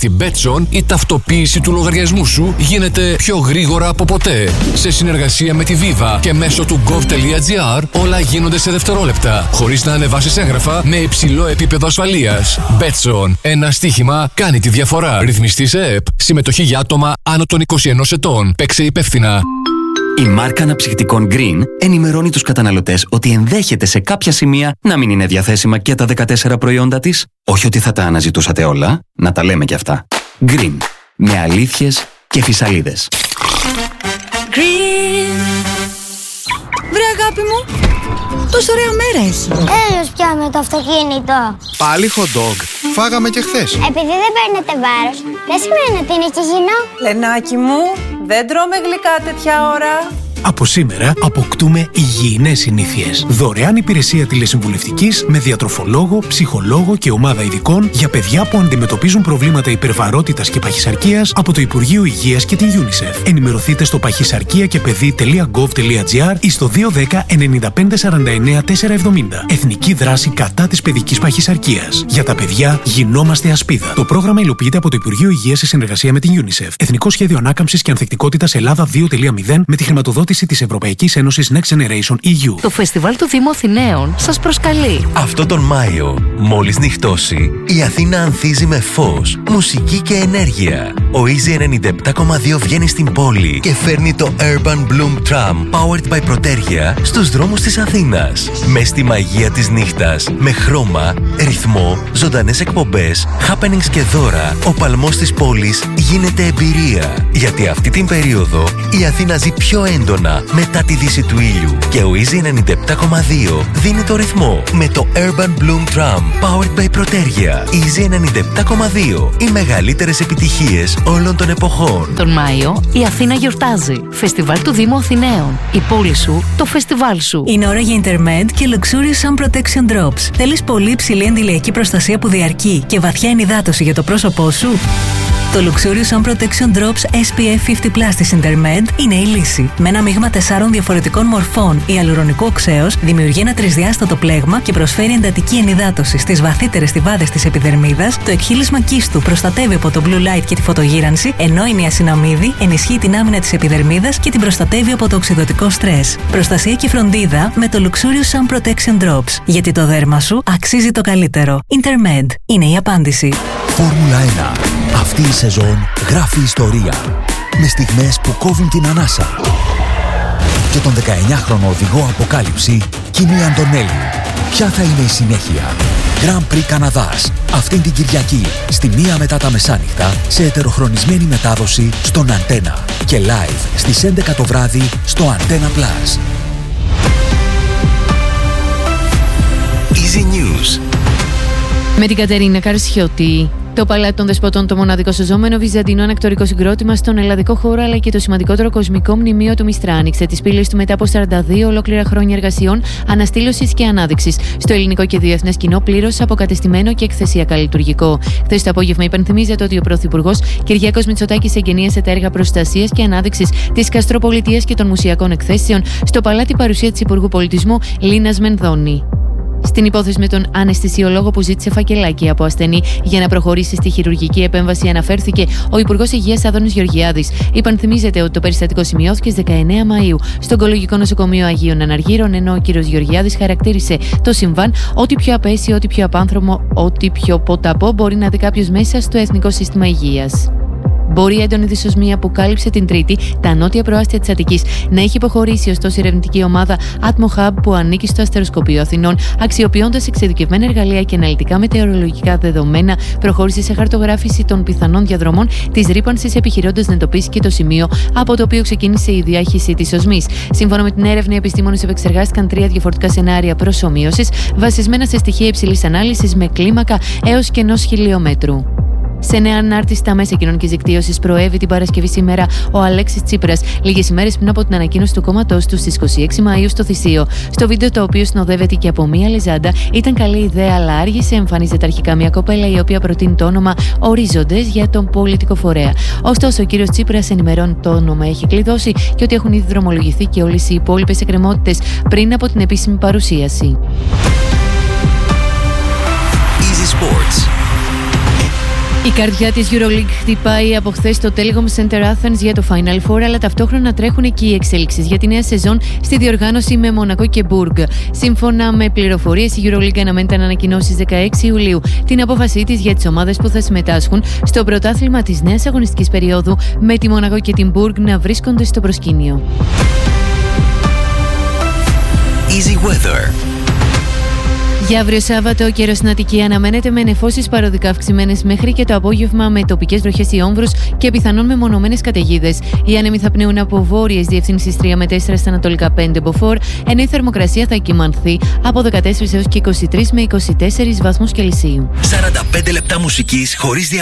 Στην Betson η ταυτοποίηση του λογαριασμού σου γίνεται πιο γρήγορα από ποτέ. Σε συνεργασία με τη Viva και μέσω του gov.gr όλα γίνονται σε δευτερόλεπτα, χωρίς να ανεβάσεις έγγραφα με υψηλό επίπεδο ασφαλείας. Betson. Ένα στοίχημα κάνει τη διαφορά. Ρυθμιστή σε ΕΕΠ. Συμμετοχή για άτομα άνω των 21 ετών. Παίξε υπεύθυνα. Η μάρκα αναψυκτικών Green ενημερώνει τους καταναλωτές ότι ενδέχεται σε κάποια σημεία να μην είναι διαθέσιμα και τα 14 προϊόντα της. Όχι ότι θα τα αναζητούσατε όλα, να τα λέμε κι αυτά. Green. Με αλήθειες και φυσαλίδες. Green. Βρε αγάπη μου, τόσο ωραία μέρα έχει. Έλος πια με το αυτοκίνητο. Πάλι hot dog. Φάγαμε και χθες. Επειδή δεν παίρνετε βάρος, δεν σημαίνει ότι είναι υγιεινό. Λενάκι μου, δεν τρώμε γλυκά τέτοια ώρα. Από σήμερα αποκτούμε υγιεινές συνήθειες. Δωρεάν υπηρεσία τηλεσυμβουλευτικής με διατροφολόγο, ψυχολόγο και ομάδα ειδικών για παιδιά που αντιμετωπίζουν προβλήματα υπερβαρότητας και παχυσαρκίας από το Υπουργείο Υγείας και την UNICEF. Ενημερωθείτε στο παχυσαρκία-και-παιδί.gov.gr ή στο 210 95 49 470. Εθνική δράση κατά της παιδικής παχυσαρκίας. Για τα παιδιά γινόμαστε ασπίδα. Το πρόγραμμα υλοποιείται από το Υπουργείο Υγείας σε συνεργασία με την UNICEF. Εθνικό Σχέδιο Ανάκαμψης και Ανθεκτικότητας Ελλάδα 2.0 με τη χρηματοδότηση της Ευρωπαϊκής Ένωσης Next Generation EU. Το Φεστιβάλ του Δήμου Αθηναίων σας προσκαλεί. Αυτό τον Μάιο, μόλις νυχτώσει, η Αθήνα ανθίζει με φως, μουσική και ενέργεια. Ο Easy 97,2 βγαίνει στην πόλη και φέρνει το Urban Bloom Tram Powered by Protergia στους δρόμους της Αθήνας. Μες στη μαγεία της νύχτας, με χρώμα, ρυθμό, ζωντανές εκπομπές, happenings και δώρα, ο παλμός της πόλης γίνεται εμπειρία. Γιατί αυτή την περίοδο η Αθήνα ζει πιο έντονα μετά τη δύση του ήλιου και ο Easy 97,2 δίνει το ρυθμό με το Urban Bloom Tram Powered by Protergia. Easy 97,2. Οι μεγαλύτερες επιτυχίες όλων των εποχών. Τον Μάιο η Αθήνα γιορτάζει. Φεστιβάλ του Δήμου Αθηναίων. Η πόλη σου, το φεστιβάλ σου. Είναι ώρα για Intermed και Luxurious Sun Protection Drops. Θέλεις πολύ υψηλή αντιλιακή προστασία που διαρκεί και βαθιά ενυδάτωση για το πρόσωπό σου? Το Luxurious Sun Protection Drops SPF 50+ της Intermed είναι η λύση. Με ένα μείγμα 4 διαφορετικών μορφών ιαλουρονικού οξέως δημιουργεί ένα τρισδιάστατο πλέγμα και προσφέρει εντατική ενυδάτωση στις βαθύτερες στιβάδες της επιδερμίδας. Το εκχύλισμα κύστου προστατεύει από το blue light και τη φωτογύρανση, ενώ η νιασιναμίδη ενισχύει την άμυνα της επιδερμίδας και την προστατεύει από το οξυδωτικό στρες. Προστασία και φροντίδα με το Luxurious Sun Protection Drops. Γιατί το δέρμα σου αξίζει το καλύτερο. Intermed είναι η απάντηση. Φόρμουλα 1. Αυτή η σεζόν γράφει ιστορία. Με στιγμές που κόβουν την ανάσα. Και τον 19χρονο οδηγό αποκάλυψη, Κίμη Αντωνέλη. Ποια θα είναι η συνέχεια? Grand Prix Καναδάς. Αυτήν την Κυριακή, στη 1 μετά τα μεσάνυχτα, σε ετεροχρονισμένη μετάδοση στον Αντένα. Και live στις 11 το βράδυ στο Antenna Plus. Easy News. Με την Κατερίνα Καρσιώτη. Το Παλάτι των Δεσποτών, το μοναδικό σεζόμενο βυζαντινό ανακτορικό συγκρότημα στον ελλαδικό χώρο, αλλά και το σημαντικότερο κοσμικό μνημείο του Μιστρά, άνοιξε τις πύλες του μετά από 42 ολόκληρα χρόνια εργασιών, αναστήλωσης και ανάδειξης στο ελληνικό και διεθνές κοινό, πλήρως αποκατεστημένο και εκθεσιακά λειτουργικό. Χθες το απόγευμα υπενθυμίζεται ότι ο Πρωθυπουργός Κυριάκος Μητσοτάκης εγγενίασε τα έργα προστασίας και ανάδειξης της Καστροπολιτείας και των μουσιακών εκθέσεων στο Παλάτι, παρουσία της Υπουργού Πολιτισμού Λίνας Μενδώνη. Στην υπόθεση με τον αναισθησιολόγο που ζήτησε φακελάκι από ασθενή για να προχωρήσει στη χειρουργική επέμβαση, αναφέρθηκε ο Υπουργός Υγείας Άδωνης Γεωργιάδης. Υπενθυμίζεται ότι το περιστατικό σημειώθηκε στις 19 Μαΐου στο Ογκολογικό Νοσοκομείο Αγίων Αναργύρων, ενώ ο κ. Γεωργιάδης χαρακτήρισε το συμβάν ό,τι πιο απέσιο, ό,τι πιο απάνθρωπο, ό,τι πιο ποταπό μπορεί να δει κάποιος μέσα στο Εθνικό Σύστημα Υγείας. Μπορεί η έντονη δυσοσμία που κάλυψε την Τρίτη τα νότια προάστια της Αττικής να έχει υποχωρήσει, ωστόσο η ερευνητική ομάδα Atmo Hub, που ανήκει στο Αστεροσκοπείο Αθηνών, αξιοποιώντας εξειδικευμένα εργαλεία και αναλυτικά μετεωρολογικά δεδομένα, προχώρησε σε χαρτογράφηση των πιθανών διαδρομών της ρύπανσης, επιχειρώντας να εντοπίσει και το σημείο από το οποίο ξεκίνησε η διάχυση της οσμής. Σύμφωνα με την έρευνα, οι επιστήμονες επεξεργάστηκαν 3 διαφορετικά σενάρια προσομοίωσης, βασισμένα σε στοιχεία υψηλής ανάλυσης με κλίμακα έως και 1 χιλιόμετρου. Σε νέα ανάρτηση στα μέσα κοινωνικής δικτύωσης, προέβη την Παρασκευή σήμερα ο Αλέξης Τσίπρας, λίγες ημέρες πριν από την ανακοίνωση του κόμματός του στις 26 Μαΐου στο Θησίο. Στο βίντεο, το οποίο συνοδεύεται και από μία λεζάντα, ήταν καλή ιδέα, αλλά άργησε. Εμφανίζεται αρχικά μια κοπέλα, η οποία προτείνει το όνομα Ορίζοντες για τον πολιτικό φορέα. Ωστόσο, ο κύριος Τσίπρας ενημερώνει το όνομα έχει κλειδώσει και ότι έχουν ήδη δρομολογηθεί και όλες οι υπόλοιπες εκκρεμότητες πριν από την επίσημη παρουσίαση. Easy Sports. Η καρδιά της EuroLeague χτυπάει από χθες στο Telecom Center Athens για το Final Four, αλλά ταυτόχρονα τρέχουν και οι εξέλιξεις για τη νέα σεζόν στη διοργάνωση με Μονακό και Μπουργκ. Σύμφωνα με πληροφορίες, η EuroLeague αναμένεται να ανακοινώσει στις 16 Ιουλίου την απόφασή της για τις ομάδες που θα συμμετάσχουν στο πρωτάθλημα της νέας αγωνιστικής περίοδου, με τη Μονακό και την Μπουργκ να βρίσκονται στο προσκήνιο. Easy Weather. Για αύριο Σάββατο, ο καιρός στην Αττική αναμένεται με νεφώσεις παροδικά αυξημένες μέχρι και το απόγευμα, με τοπικές βροχές ή όμβρους και πιθανόν μεμονωμένες καταιγίδες. Οι άνεμοι θα πνέουν από βόρειες διευθύνσεις 3 με 4 στα ανατολικά 5 μποφόρ, ενώ η θερμοκρασία θα κυμανθεί από 14 έως και 23 με 24 βαθμούς Κελσίου. 45 λεπτά μουσικής χωρίς διακοπές.